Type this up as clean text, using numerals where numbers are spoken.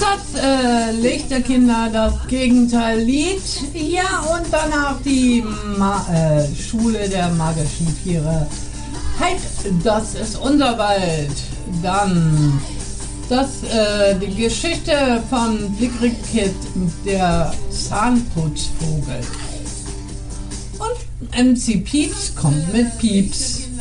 Lichterkinder, das Gegenteil-Lied. Ja, und danach die Schule der magischen Tiere. Halt, das ist unser Wald. Dann die Geschichte von Blickrickit, der Zahnputzvogel. Und MC Pieps kommt mit Pieps.